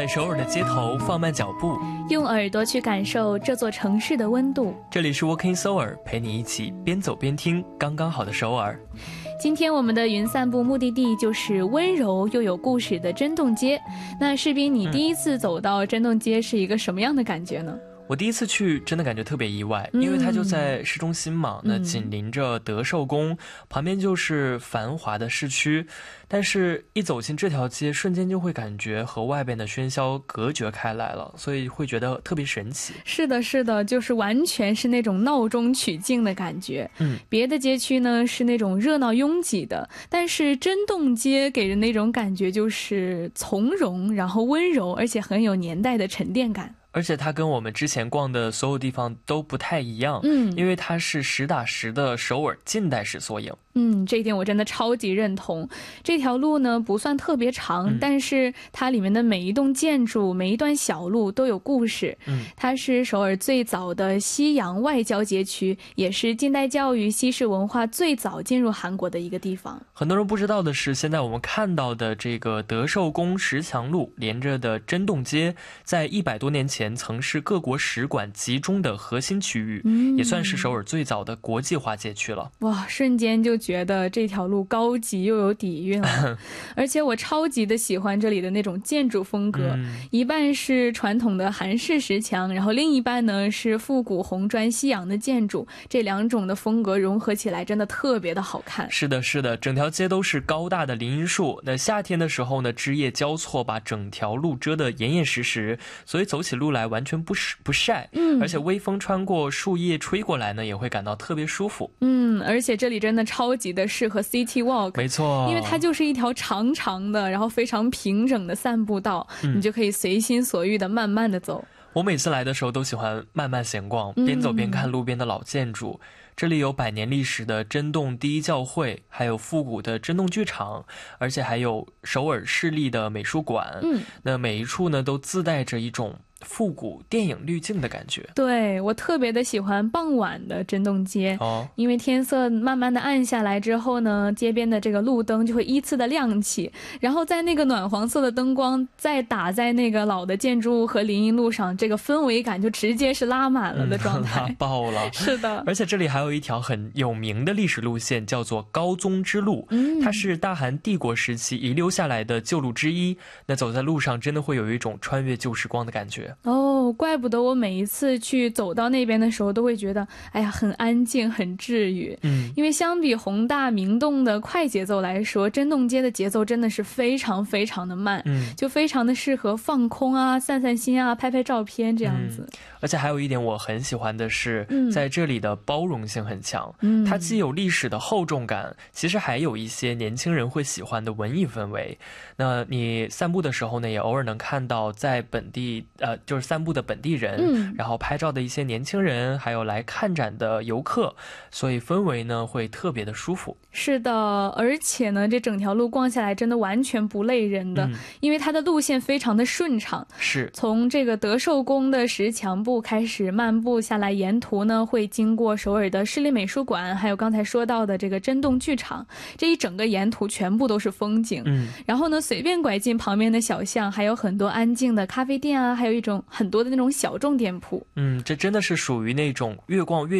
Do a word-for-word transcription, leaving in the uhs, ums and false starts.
首尔的街头放慢脚步， 用耳朵去感受这座城市的温度。 这里是 Walking Seoul， 陪你一起边走边听刚刚好的首尔。 今天我们的云散步目的地就是温柔又有故事的真洞街。那士斌，你第一次走到真洞街是一个什么样的感觉呢？ 我第一次去真的感觉特别意外，因为它就在市中心嘛，那紧邻着德寿宫，旁边就是繁华的市区，但是一走进这条街，瞬间就会感觉和外边的喧嚣隔绝开来了，所以会觉得特别神奇。 是的是的，就是完全是那种闹中取静的感觉。嗯，别的街区呢是那种热闹拥挤的，但是真洞街给人那种感觉就是从容，然后温柔，而且很有年代的沉淀感。 而且它跟我们之前逛的所有地方都不太一样，嗯，因为它是实打实的首尔近代史缩影。 嗯，这一点我真的超级认同。这条路呢不算特别长，嗯，但是它里面的每一栋建筑，每一段小路都有故事。嗯，它是首尔最早的西洋外交街区，也是近代教育、西式文化最早进入韩国的一个地方。 很多人不知道的是，现在我们看到的这个德寿宫石墙路连着的真洞街，在一百多年前曾是各国使馆集中的核心区域，嗯，也算是首尔最早的国际化街区了。 哇，瞬间就觉得这条路高级又有底蕴了。而且我超级的喜欢这里的那种建筑风格，嗯，一半是传统的韩式石墙，然后另一半呢是复古红砖西洋的建筑，这两种的风格融合起来真的特别的好看。 是的是的，整条街都是高大的林荫树，那夏天的时候呢，枝叶交错把整条路遮得严严实实，所以走起路来完全不不晒，嗯，而且微风穿过树叶吹过来呢，也会感到特别舒服。 嗯，而且这里真的超级的适合 City Walk， 没错， 因为它就是一条长长的，然后非常平整的散步道，嗯，你就可以随心所欲的慢慢的走。 我每次来的时候都喜欢慢慢闲逛，边走边看路边的老建筑，嗯，这里有百年历史的真洞第一教会，还有复古的真洞剧场，而且还有首尔市立的美术馆。嗯，那每一处呢都自带着一种复古电影滤镜的感觉。 对，我特别的喜欢傍晚的真洞街，哦，因为天色慢慢的暗下来之后呢，街边的这个路灯就会依次的亮起，然后在那个暖黄色的灯光再打在那个老的建筑物和林荫路上，这个氛围感就直接是拉满了的状态，嗯，拉爆了。 是的， 而且这里还有一条很有名的历史路线，叫做高宗之路，嗯，它是大韩帝国时期遗留下来的旧路之一，那走在路上真的会有一种穿越旧时光的感觉。 哦，怪不得我每一次去走到那边的时候都会觉得哎呀很安静很治愈。嗯，因为相比宏大明洞的快节奏来说，真洞街的节奏真的是非常非常的慢，嗯，就非常的适合放空啊散散心啊拍拍照片这样子。嗯， 而且还有一点我很喜欢的是，嗯，在这里的包容性很强，嗯，它既有历史的厚重感，其实还有一些年轻人会喜欢的文艺氛围。那你散步的时候呢，也偶尔能看到在本地呃就是散步的本地人，嗯，然后拍照的一些年轻人，还有来看展的游客，所以氛围呢会特别的舒服。 是的，而且呢这整条路逛下来真的完全不累人的，嗯，因为它的路线非常的顺畅， 是从这个德寿宫的石墙步开始漫步下来，沿途呢会经过首尔的市立美术馆，还有刚才说到的这个真洞剧场，这一整个沿途全部都是风景，嗯，然后呢随便拐进旁边的小巷，还有很多安静的咖啡店啊，还有一种很多的那种小众店铺。 嗯，这真的是属于那种越逛越